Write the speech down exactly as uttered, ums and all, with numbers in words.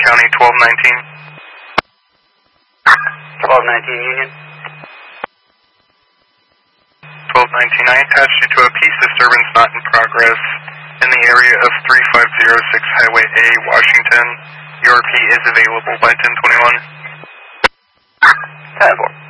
County, twelve nineteen. twelve nineteen Union. twelve nineteen, I attached you to a peace disturbance not in progress in the area of three five zero six Highway A, Washington. Your P is available by ten twenty-one. ten four.